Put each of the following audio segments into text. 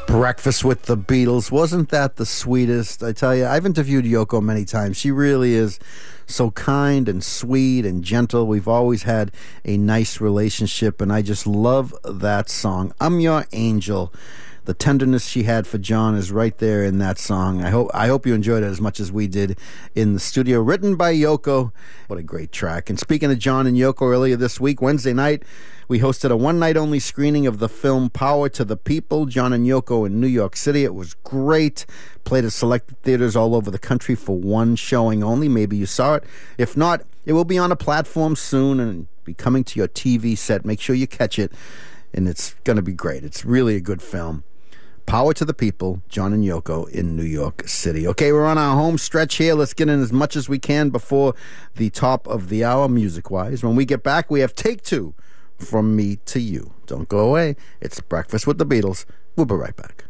Breakfast with the Beatles. Wasn't that the sweetest? I tell you, I've interviewed Yoko many times. She really is so kind and sweet and gentle. We've always had a nice relationship, and I just love that song. I'm Your Angel. The tenderness she had for John is right there in that song. I hope you enjoyed it as much as we did in the studio. Written by Yoko. What a great track. And speaking of John and Yoko, earlier this week, Wednesday night, we hosted a one-night-only screening of the film Power to the People, John and Yoko in New York City. It was great. Played at selected theaters all over the country for one showing only. Maybe you saw it. If not, it will be on a platform soon and be coming to your TV set. Make sure you catch it, and it's going to be great. It's really a good film. Power to the People, John and Yoko in New York City. Okay, we're on our home stretch here. Let's get in as much as we can before the top of the hour, music-wise. When we get back, we have Take Two, From Me to You. Don't go away. It's Breakfast with the Beatles. We'll be right back.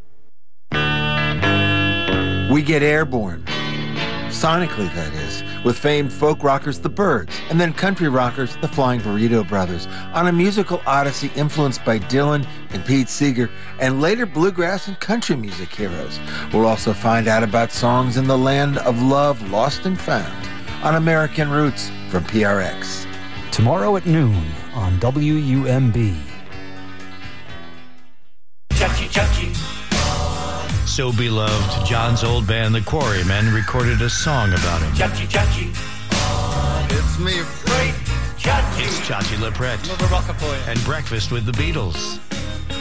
We get airborne. Sonically, that is, with famed folk rockers The Byrds, and then country rockers The Flying Burrito Brothers, on a musical odyssey influenced by Dylan and Pete Seeger, and later bluegrass and country music heroes. We'll also find out about songs in the land of love lost and found on American Roots from PRX. Tomorrow at noon on WUMB. Chachi, chachi. So beloved, John's old band, the Quarrymen, recorded a song about him. Chachi, chachi. It's me, Great Chachi. It's Chachi LaPrette Little Rocket Boy. and Breakfast with the Beatles.